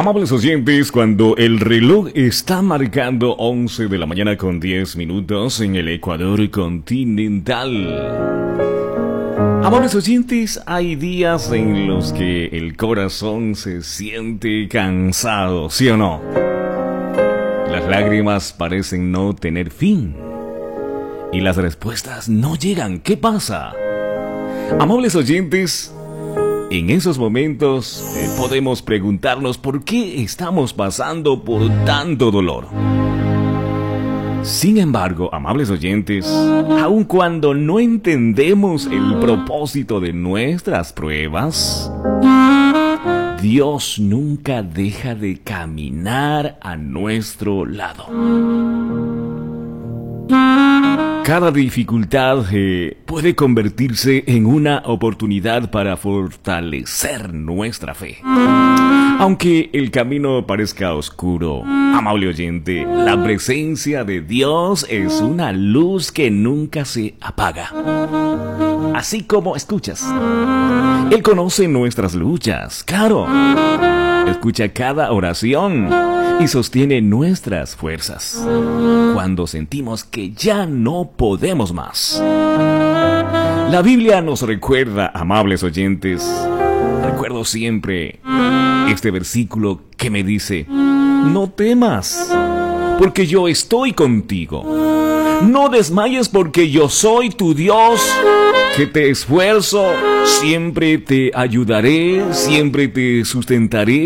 Amables oyentes, cuando el reloj está marcando 11 de la mañana con 10 minutos en el Ecuador continental. Amables oyentes, hay días en los que el corazón se siente cansado, ¿sí o no? Las lágrimas parecen no tener fin y las respuestas no llegan. ¿Qué pasa? Amables oyentes, en esos momentos podemos preguntarnos por qué estamos pasando por tanto dolor. Sin embargo, amables oyentes, aun cuando no entendemos el propósito de nuestras pruebas, Dios nunca deja de caminar a nuestro lado. Cada dificultad puede convertirse en una oportunidad para fortalecer nuestra fe. Aunque el camino parezca oscuro, amable oyente, la presencia de Dios es una luz que nunca se apaga. Así como escuchas, Él conoce nuestras luchas, claro. Escucha cada oración y sostiene nuestras fuerzas cuando sentimos que ya no podemos más. La Biblia nos recuerda, amables oyentes, recuerdo siempre este versículo que me dice: no temas, porque yo estoy contigo. No desmayes, porque yo soy tu Dios, que te esfuerzo, siempre te ayudaré, siempre te sustentaré.